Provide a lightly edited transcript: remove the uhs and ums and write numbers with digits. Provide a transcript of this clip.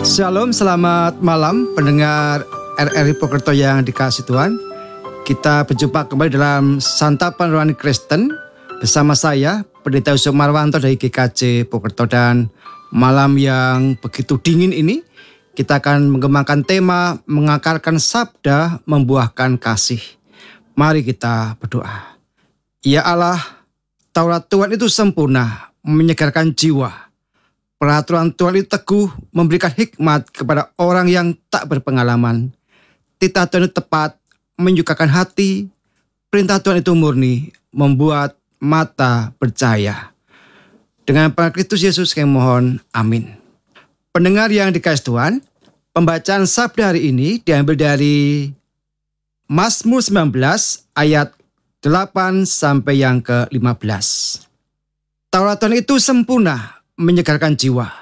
Shalom, selamat malam pendengar RRI Pokerto yang dikasihi Tuhan. Kita berjumpa kembali dalam Santapan Rohani Kristen bersama saya, Pendeta Yusuf Marwanto dari GKJ Pokerto. Dan malam yang begitu dingin ini, kita akan mengembangkan tema mengakarkan sabda membuahkan kasih. Mari kita berdoa. Ya Allah, Taurat Tuhan itu sempurna, menyegarkan jiwa. Peraturan Tuhan itu teguh, memberikan hikmat kepada orang yang tak berpengalaman. Titah Tuhan itu tepat, menyukakan hati. Perintah Tuhan itu murni, membuat mata percaya. Dengan peran Kristus Yesus kami mohon, amin. Pendengar yang dikasihi Tuhan, pembacaan sabda hari ini diambil dari Mazmur 19 ayat 8 sampai yang ke-15. Taurat Tuhan itu sempurna, menyegarkan jiwa.